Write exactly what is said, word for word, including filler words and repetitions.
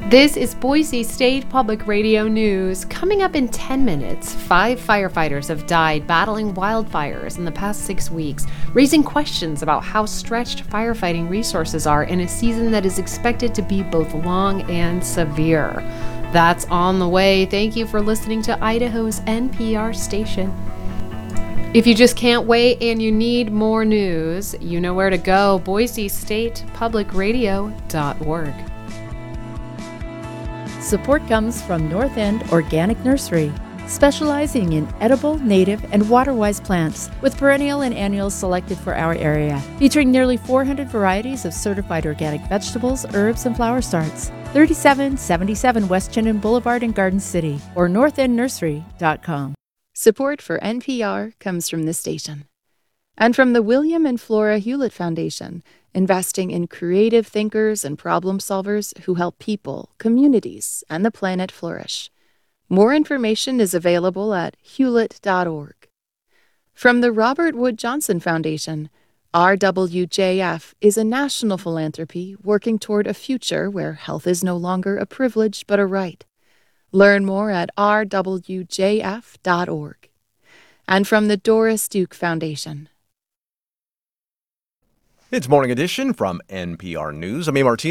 This is Boise State Public Radio News. Coming up in ten minutes, five firefighters have died battling wildfires in the past six weeks, raising questions about how stretched firefighting resources are in a season that is expected to be both long and severe. That's on the way. Thank you for listening to Idaho's N P R station. If you just can't wait and you need more news, you know where to go, boise state public radio dot org. Support comes from North End Organic Nursery, specializing in edible, native, and water-wise plants, with perennial and annuals selected for our area, featuring nearly four hundred varieties of certified organic vegetables, herbs, and flower starts. thirty-seven seventy-seven West Chinnen Boulevard in Garden City, or north end nursery dot com. Support for N P R comes from this station. And from the William and Flora Hewlett Foundation, investing in creative thinkers and problem solvers who help people, communities, and the planet flourish. More information is available at hewlett dot org. From the Robert Wood Johnson Foundation, R W J F is a national philanthropy working toward a future where health is no longer a privilege but a right. Learn more at r w j f dot org. And from the Doris Duke Foundation. It's Morning Edition from N P R News. I'm A. Martinez.